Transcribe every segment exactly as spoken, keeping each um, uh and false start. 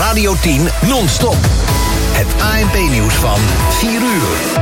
Radio tien non-stop. Het A N P-nieuws van vier uur.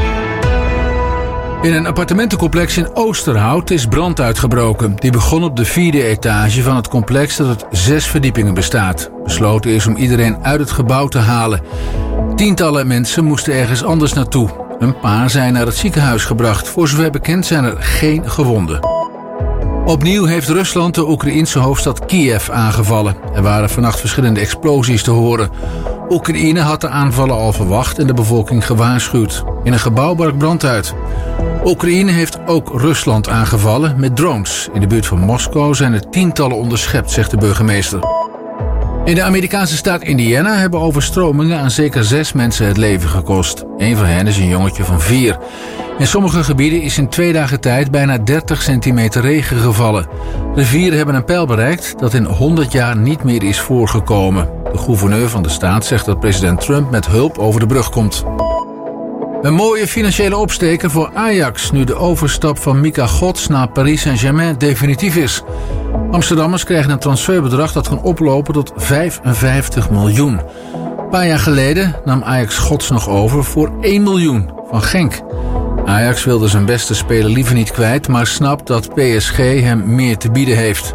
In een appartementencomplex in Oosterhout is brand uitgebroken. Die begon op de vierde etage van het complex dat uit zes verdiepingen bestaat. Besloten is om iedereen uit het gebouw te halen. Tientallen mensen moesten ergens anders naartoe. Een paar zijn naar het ziekenhuis gebracht. Voor zover bekend zijn er geen gewonden. Opnieuw heeft Rusland de Oekraïense hoofdstad Kiev aangevallen. Er waren vannacht verschillende explosies te horen. Oekraïne had de aanvallen al verwacht en de bevolking gewaarschuwd. In een gebouw brak brand uit. Oekraïne heeft ook Rusland aangevallen met drones. In de buurt van Moskou zijn er tientallen onderschept, zegt de burgemeester. In de Amerikaanse staat Indiana hebben overstromingen aan zeker zes mensen het leven gekost. Een van hen is een jongetje van vier. In sommige gebieden is in twee dagen tijd bijna dertig centimeter regen gevallen. Rivieren hebben een peil bereikt dat in honderd jaar niet meer is voorgekomen. De gouverneur van de staat zegt dat president Trump met hulp over de brug komt. Een mooie financiële opsteker voor Ajax nu de overstap van Mika Gods naar Paris Saint-Germain definitief is. Amsterdammers krijgen een transferbedrag dat kan oplopen tot vijfenvijftig miljoen. Een paar jaar geleden nam Ajax Gods nog over voor één miljoen van Genk. Ajax wilde zijn beste speler liever niet kwijt, maar snapt dat P S G hem meer te bieden heeft.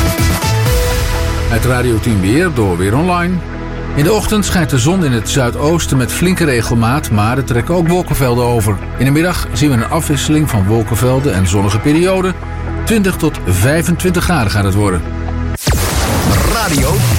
Het Radio tien weer door Weer Online. In de ochtend schijnt de zon in het zuidoosten met flinke regelmaat, maar er trekken ook wolkenvelden over. In de middag zien we een afwisseling van wolkenvelden en zonnige perioden. twintig tot vijfentwintig graden gaat het worden. Radio